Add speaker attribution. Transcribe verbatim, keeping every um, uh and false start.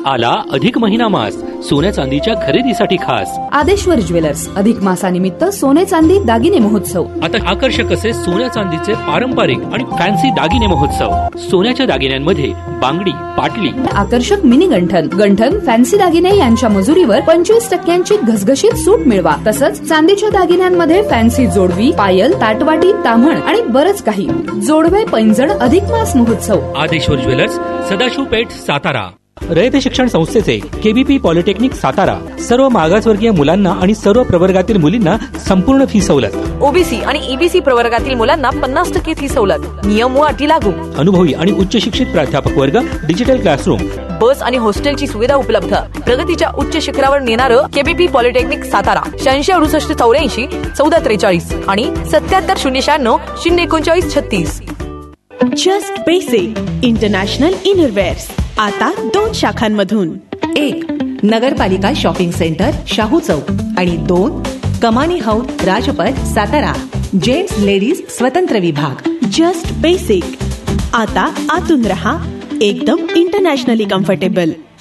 Speaker 1: आला अधिक महिना मास, सोन्या चांदीच्या खरेदीसाठी खास.
Speaker 2: आदेश्वर ज्वेलर्स, अधिक मासानिमित्त सोने चांदी दागिने महोत्सव.
Speaker 1: आता आकर्षक असे सोन्या चांदीचे पारंपरिक आणि फॅन्सी दागिने महोत्सव. सोन्याच्या दागिन्यांमध्ये बांगडी, पाटली,
Speaker 2: आकर्षक मिनी गंठन, गंठन, फॅन्सी दागिने यांच्या मजुरीवर पंचवीस टक्क्यांची घसघशीत सूट मिळवा. तसंच चांदीच्या दागिन्यांमध्ये फॅन्सी जोडवी, पायल, ताटवाटी, ताम्हण आणि बरंच काही. जोडवे पैंजण अधिक मास महोत्सव.
Speaker 1: आदेश्वर ज्वेलर्स, सदाशिव पेठ, सातारा.
Speaker 3: रयत शिक्षण संस्थेचे केबीपी पॉलिटेक्निक सातारा सर्व मागासवर्गीय मुलांना आणि सर्व प्रवर्गातील मुलींना संपूर्ण फी सवलत.
Speaker 4: ओबीसी आणि ईबीसी प्रवर्गातील मुलांना पन्नास टक्के फी सवलत. नियम व अटी लागू.
Speaker 3: अनुभवी आणि उच्च शिक्षित प्राध्यापक वर्ग, डिजिटल क्लासरूम,
Speaker 4: बस आणि हॉस्टेलची सुविधा उपलब्ध. प्रगतीच्या उच्च शिखरावर नेणारं केबीपी पॉलिटेक्निक सातारा. शहाऐंशी अडुसष्ट चौऱ्याऐंशी चौदा त्रेचाळीस आणि सत्याहत्तर शून्य शहाण्णव शून्य एकोणचाळीस छत्तीस.
Speaker 5: जस्ट बेसिक इंटरनॅशनल इनरवेअर्स आता दोन शाखांमधून.
Speaker 6: एक, नगरपालिका शॉपिंग सेंटर शाहू चौक आणि दोन, कमानी house Rajpath Satara. Gents ladies स्वतंत्र विभाग.
Speaker 5: जस्ट बेसिक आता आतून रहा एकदम इंटरनॅशनली कम्फर्टेबल.